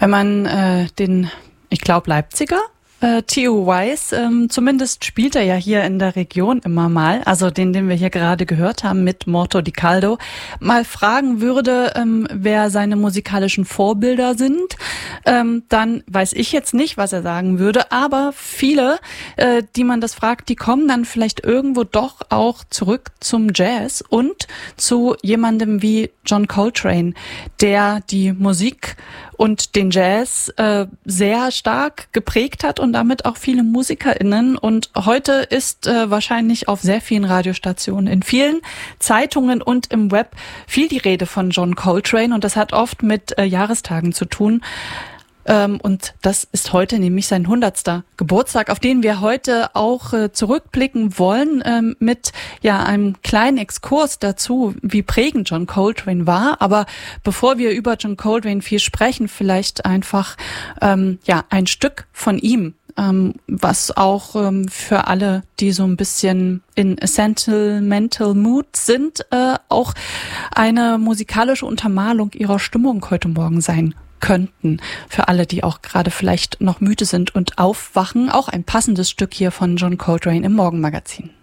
Wenn man ich glaube, Leipziger, Theo Weiss, zumindest spielt er ja hier in der Region immer mal, also den wir hier gerade gehört haben mit Morto di Caldo, mal fragen würde, wer seine musikalischen Vorbilder sind, dann weiß ich jetzt nicht, was er sagen würde, aber viele, die man das fragt, die kommen dann vielleicht irgendwo doch auch zurück zum Jazz und zu jemandem wie John Coltrane, der die Musik und den Jazz sehr stark geprägt hat und damit auch viele MusikerInnen. Und heute ist wahrscheinlich auf sehr vielen Radiostationen, in vielen Zeitungen und im Web viel die Rede von John Coltrane. Und das hat oft mit Jahrestagen zu tun. Und das ist heute nämlich sein 100. Geburtstag, auf den wir heute auch zurückblicken wollen mit einem kleinen Exkurs dazu, wie prägend John Coltrane war. Aber bevor wir über John Coltrane viel sprechen, vielleicht einfach ein Stück von ihm, was auch für alle, die so ein bisschen in sentimental mood sind, auch eine musikalische Untermalung ihrer Stimmung heute Morgen sein könnten. Für alle, die auch gerade vielleicht noch müde sind und aufwachen, auch ein passendes Stück hier von John Coltrane im Morgenmagazin.